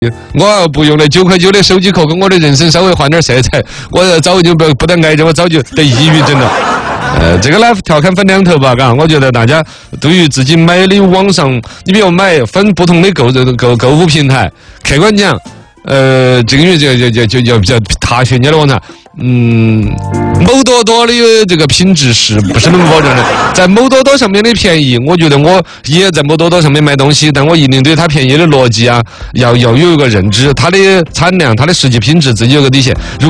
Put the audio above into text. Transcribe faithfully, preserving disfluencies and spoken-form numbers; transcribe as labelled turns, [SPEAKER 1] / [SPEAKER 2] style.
[SPEAKER 1] 我不用那九块九的手机壳，跟我的人生稍微换点色彩，我早就不不得癌症，我早就得抑郁症了。呃，这个呢调侃分两头吧，嘎，我觉得大家对于自己买的网上，你比如买分不同的购购购物平台，客观讲，呃，这个因为就就就就就比较踏实，你的网站。嗯，某多多的这个品质是不是能保证的？在某多多上面的便宜，我觉得我也在某多多上面买东西，但我一定对它便宜的逻辑啊，要要有一个认知，它的产量、它的实际品质自己有个底线。如